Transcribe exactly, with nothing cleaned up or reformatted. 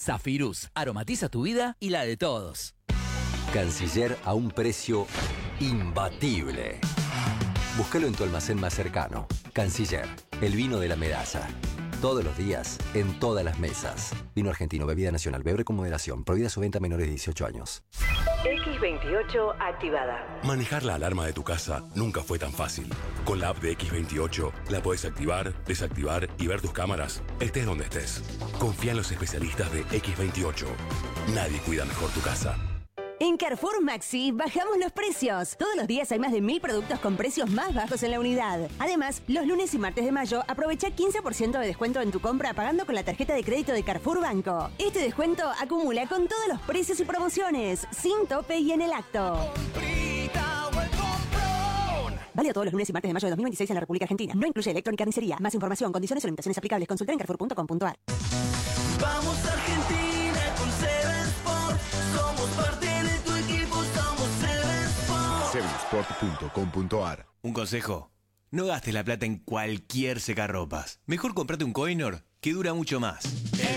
Zafirus, aromatiza tu vida y la de todos. Canciller a un precio imbatible. Búscalo en tu almacén más cercano. Canciller, el vino de la medalla. Todos los días, en todas las mesas. Vino argentino, bebida nacional, beber con moderación. Prohibida su venta a menores de dieciocho años. equis veintiocho activada. Manejar la alarma de tu casa nunca fue tan fácil. Con la app de equis veintiocho la podés activar, desactivar y ver tus cámaras, estés donde estés. Confía en los especialistas de equis veintiocho. Nadie cuida mejor tu casa. En Carrefour Maxi bajamos los precios. Todos los días hay más de mil productos con precios más bajos en la unidad. Además, los lunes y martes de mayo aprovecha quince por ciento de descuento en tu compra pagando con la tarjeta de crédito de Carrefour Banco. Este descuento acumula con todos los precios y promociones, sin tope y en el acto. Válido todos los lunes y martes de mayo de dos mil veintiséis en la República Argentina. No incluye electrónica ni carnicería. Más información, condiciones o limitaciones aplicables. Consulta en carrefour punto com punto a r. Vamos Argentina con Seven Sport. Somos parte de tu equipo, somos Seven Sport. seven sport punto com punto a r. Un consejo: no gastes la plata en cualquier secarropas. Mejor comprate un Coinor que dura mucho más.